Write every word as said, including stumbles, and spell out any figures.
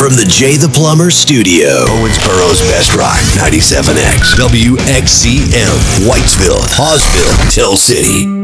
from the Jay the Plumber studio. Owensboro's Best Rock, ninety-seven X, W X C M, Whitesville, Hawesville, Hill City.